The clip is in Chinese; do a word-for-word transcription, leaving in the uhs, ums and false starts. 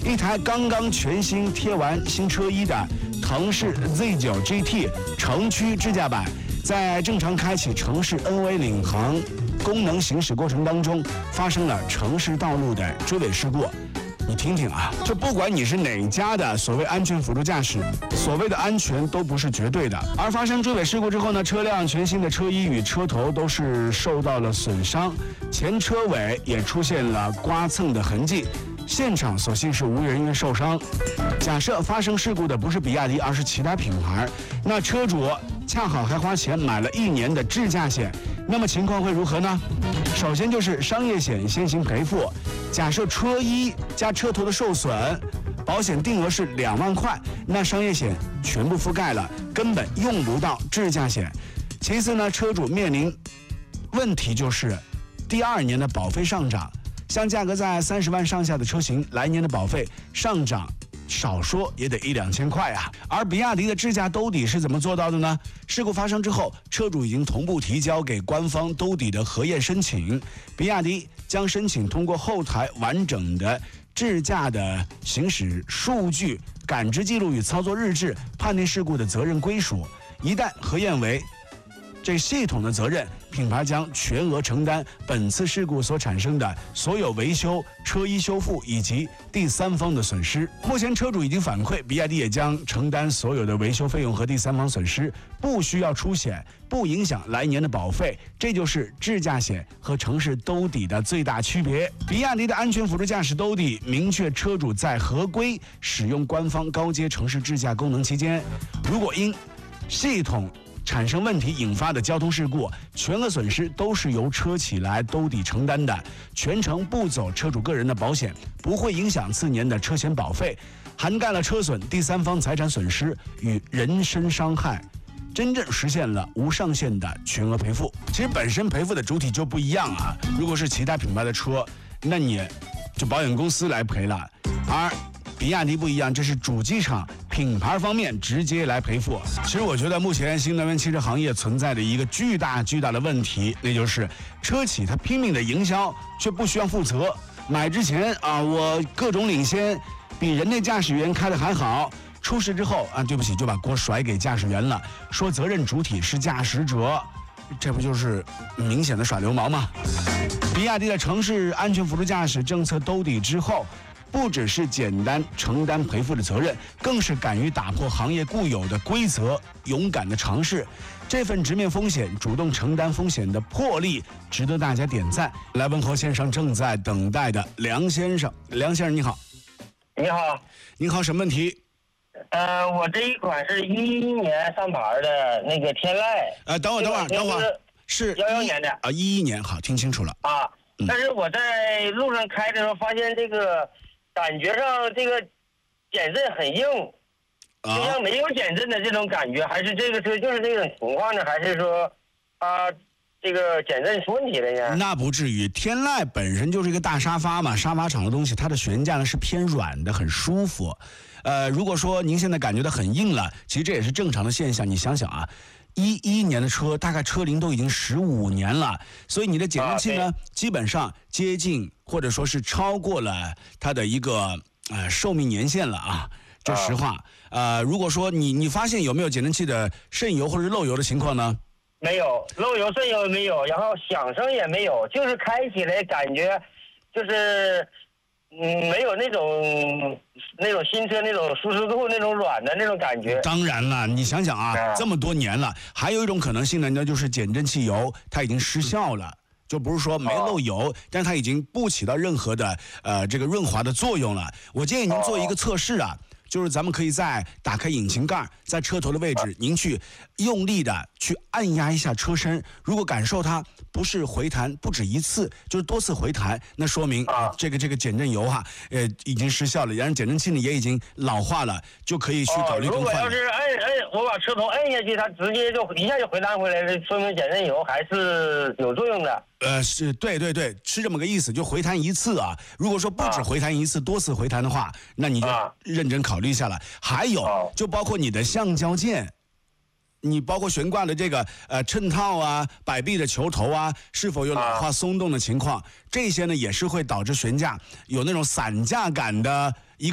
一台刚刚全新贴完新车衣的腾势 Z 九 G T 城区智驾版，在正常开启城市 N V 领航功能行驶过程当中，发生了城市道路的追尾事故。你听听啊，这不管你是哪家的所谓安全辅助驾驶，所谓的安全都不是绝对的。而发生追尾事故之后呢，车辆全新的车衣与车头都是受到了损伤，前车尾也出现了刮蹭的痕迹。现场所幸是无人员受伤。假设发生事故的不是比亚迪，而是其他品牌，那车主恰好还花钱买了一年的智驾险，那么情况会如何呢？首先就是商业险先行赔付，假设车衣加车头的受损，保险定额是两万块，那商业险全部覆盖了，根本用不到智驾险。其次呢，车主面临问题就是第二年的保费上涨，像价格在三十万上下的车型，来年的保费上涨少说也得一两千块啊。而比亚迪的智驾兜底是怎么做到的呢？事故发生之后，车主已经同步提交给官方兜底的核验申请，比亚迪将申请通过后台完整的智驾的行驶数据、感知记录与操作日志，判定事故的责任归属。一旦核验为这系统的责任，品牌将全额承担本次事故所产生的所有维修、车衣修复以及第三方的损失。目前车主已经反馈，比亚迪也将承担所有的维修费用和第三方损失，不需要出险，不影响来年的保费。这就是智驾险和城市兜底的最大区别。比亚迪的安全辅助驾驶兜底明确，车主在合规使用官方高阶城市智驾功能期间，如果因系统产生问题引发的交通事故，全额损失都是由车企来兜底承担的，全程不走车主个人的保险，不会影响次年的车险保费，涵盖了车损、第三方财产损失与人身伤害，真正实现了无上限的全额赔付。其实本身赔付的主体就不一样啊，如果是其他品牌的车，那你就保险公司来赔了，而比亚迪不一样，这是主机厂品牌方面直接来赔付。其实我觉得目前新能源汽车行业存在的一个巨大巨大的问题，那就是车企它拼命的营销，却不需要负责。买之前啊，我各种领先，比人类驾驶员开的还好，出事之后啊，对不起，就把锅甩给驾驶员了，说责任主体是驾驶者，这不就是明显的耍流氓吗？比亚迪的城市安全辅助驾驶政策兜底之后，不只是简单承担赔付的责任，更是敢于打破行业固有的规则，勇敢的尝试。这份直面风险、主动承担风险的魄力，值得大家点赞。来问候线上正在等待的梁先生，梁先生你好。 你好， 您好，什么问题？ 呃，我这一款是一一年上牌的那个天籁。 呃，等会儿，等会儿，等会儿，是幺幺年的啊，一一年，好，听清楚了啊。 嗯、 但是我在路上开的时候，发现这个感觉上这个减震很硬，就像没有减震的这种感觉，还是这个车就是这种情况呢？还是说啊？这个减震出问题了呢？ 那不至于，天籁本身就是一个大沙发嘛，沙发厂的东西，它的悬架呢是偏软的，很舒服。呃，如果说您现在感觉到很硬了，其实这也是正常的现象。你想想啊，一一年的车，大概车龄都已经十五年了，所以你的减震器呢，啊、基本上接近或者说是超过了它的一个呃寿命年限了啊。这实话。啊、呃，如果说你你发现有没有减震器的渗油或者是漏油的情况呢？ 没有，漏油渗油也没有，然后响声也没有，就是开起来感觉就是嗯没有那种那种新车那种舒适度那种软的那种感觉。 当然了，你想想啊，啊这么多年了，还有一种可能性呢，那就是减震器油它已经失效了。就不是说没漏油，哦、但它已经不起到任何的呃这个润滑的作用了。我建议您做一个测试啊。哦就是咱们可以在打开引擎盖，在车头的位置，您去用力的去按压一下车身，如果感受它不是回弹不止一次，就是多次回弹，那说明啊这个这个减震油哈，呃已经失效了，然后减震器呢也已经老化了，就可以去考虑更换。 如果要是按按我把车头按下去，它直接就一下就回弹回来了，说明减震油还是有作用的。 呃，是对对对，是这么个意思，就回弹一次啊。如果说不止回弹一次，啊、多次回弹的话，那你就认真考虑一下了。还有，就包括你的橡胶件，你包括悬挂的这个呃衬套啊、摆臂的球头啊，是否有老化松动的情况？这些呢，也是会导致悬架有那种散架感的一个。